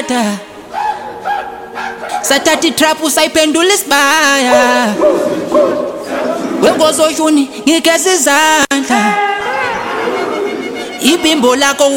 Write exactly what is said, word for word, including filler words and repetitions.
uyayithatha sathatha itrap usayiphendula isibaya wengozoshuni ngigeza izandla ibimbo lakho